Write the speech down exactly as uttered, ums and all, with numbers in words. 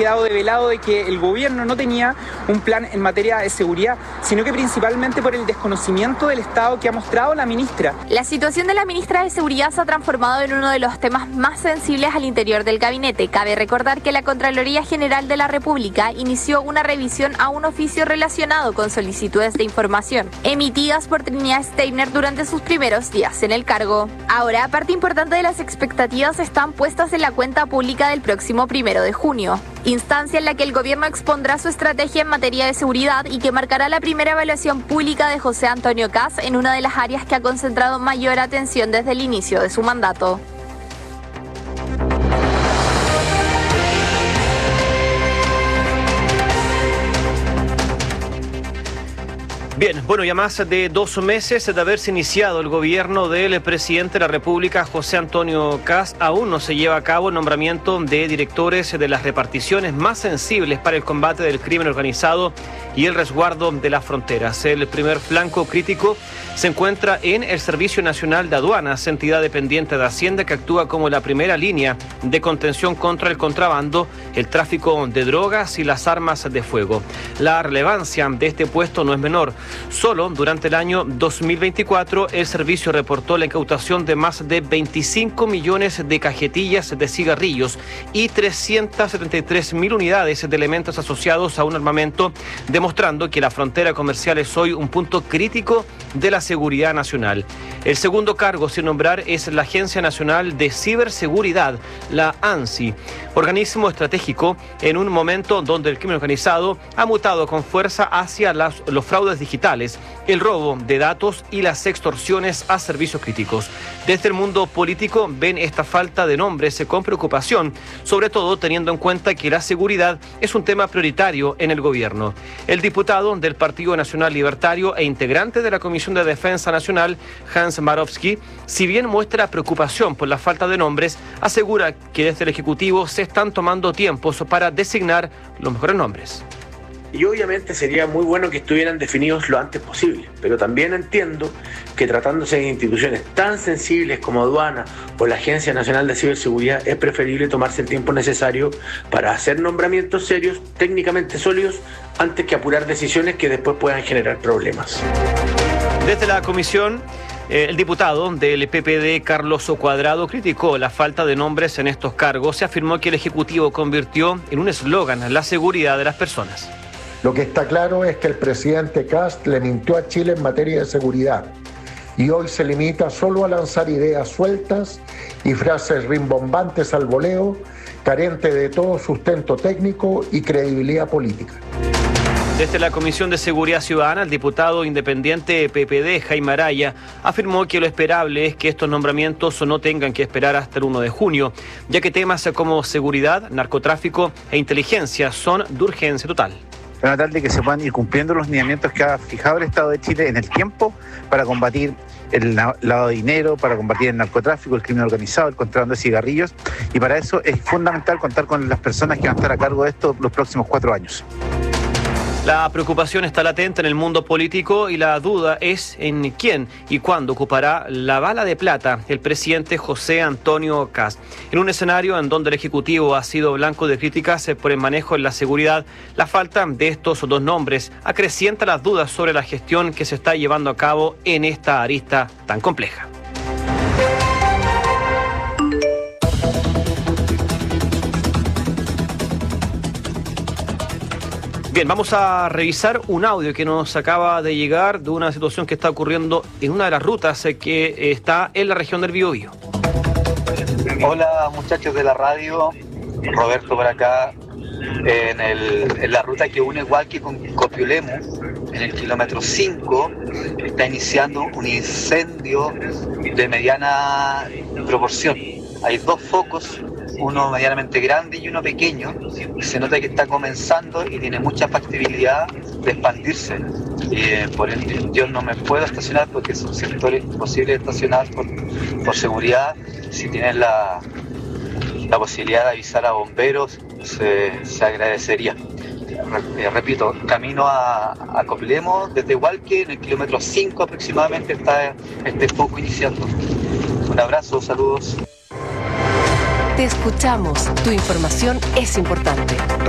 quedado develado de que el gobierno no tenía un plan en materia de seguridad, sino que principalmente por el desconocimiento del Estado que ha mostrado la ministra. La situación de la ministra de Seguridad se ha transformado en uno de los temas más sensibles al interior del gabinete. Cabe recordar que la Contraloría General de la República inició una revisión a un oficio relacionado con solicitudes de información emitidas por Trinidad Steiner durante sus primeros días en el cargo. Ahora, parte importante de las expectativas están puestas en la cuenta pública del próximo primero de junio, instancia en la que el gobierno expondrá su estrategia en materia de seguridad y que marcará la primera evaluación pública de José Antonio Kast en una de las áreas que ha concentrado mayor atención desde el inicio de su mandato. Bien, bueno, ya más de dos meses de haberse iniciado el gobierno del presidente de la República, José Antonio Kast, aún no se lleva a cabo el nombramiento de directores de las reparticiones más sensibles para el combate del crimen organizado y el resguardo de las fronteras. El primer flanco crítico se encuentra en el Servicio Nacional de Aduanas, entidad dependiente de Hacienda que actúa como la primera línea de contención contra el contrabando, el tráfico de drogas y las armas de fuego. La relevancia de este puesto no es menor. Solo durante el año dos mil veinticuatro el servicio reportó la incautación de más de veinticinco millones de cajetillas de cigarrillos y trescientas setenta y tres mil unidades de elementos asociados a un armamento, demostrando que la frontera comercial es hoy un punto crítico de la seguridad nacional. El segundo cargo sin nombrar es la Agencia Nacional de Ciberseguridad, la ANSI, organismo estratégico en un momento donde el crimen organizado ha mutado con fuerza hacia las, los fraudes digitales, el robo de datos y las extorsiones a servicios críticos. Desde el mundo político ven esta falta de nombres con preocupación, sobre todo teniendo en cuenta que la seguridad es un tema prioritario en el gobierno. El diputado del Partido Nacional Libertario e integrante de la Comisión de Defensa Nacional, Hans Marowski, si bien muestra preocupación por la falta de nombres, asegura que desde el Ejecutivo se están tomando tiempos para designar los mejores nombres. Y obviamente sería muy bueno que estuvieran definidos lo antes posible, pero también entiendo que tratándose de instituciones tan sensibles como aduana o la Agencia Nacional de Ciberseguridad es preferible tomarse el tiempo necesario para hacer nombramientos serios, técnicamente sólidos, antes que apurar decisiones que después puedan generar problemas. Desde la comisión, eh, el diputado del P P D, Carlos Cuadrado, criticó la falta de nombres en estos cargos. Se afirmó que el Ejecutivo convirtió en un eslogan la seguridad de las personas. Lo que está claro es que el presidente Kast le mintió a Chile en materia de seguridad y hoy se limita solo a lanzar ideas sueltas y frases rimbombantes al voleo, carente de todo sustento técnico y credibilidad política. Desde la Comisión de Seguridad Ciudadana, el diputado independiente P P D, Jaime Araya, afirmó que lo esperable es que estos nombramientos no tengan que esperar hasta el primero de junio, ya que temas como seguridad, narcotráfico e inteligencia son de urgencia total. Para tratar de que se puedan ir cumpliendo los lineamientos que ha fijado el Estado de Chile en el tiempo para combatir el lavado de dinero, para combatir el narcotráfico, el crimen organizado, el contrabando de cigarrillos, y para eso es fundamental contar con las personas que van a estar a cargo de esto los próximos cuatro años. La preocupación está latente en el mundo político y la duda es en quién y cuándo ocupará la bala de plata el presidente José Antonio Kast. En un escenario en donde el Ejecutivo ha sido blanco de críticas por el manejo en la seguridad, la falta de estos dos nombres acrecienta las dudas sobre la gestión que se está llevando a cabo en esta arista tan compleja. Bien, vamos a revisar un audio que nos acaba de llegar de una situación que está ocurriendo en una de las rutas que está en la región del Biobío. Hola muchachos de la radio, Roberto por acá, en, el, en la ruta que une Hualqui con Copiolemo, en el kilómetro cinco, está iniciando un incendio de mediana proporción. Hay dos focos, uno medianamente grande y uno pequeño, y se nota que está comenzando y tiene mucha factibilidad de expandirse. Eh, por ende, yo no me puedo estacionar porque son sectores imposibles de estacionar por, por seguridad. Si tienen la, la posibilidad de avisar a bomberos, se, se agradecería. Eh, repito, camino a, a Copiolemo desde Hualqui, en el kilómetro cinco aproximadamente está este foco iniciando. Un abrazo, saludos. Te escuchamos, tu información es importante.